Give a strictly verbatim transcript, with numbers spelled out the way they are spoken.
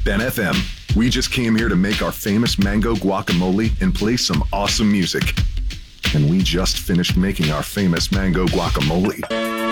Ben F M. We just came here to make our famous mango guacamole and play some awesome music. And we just finished making our famous mango guacamole.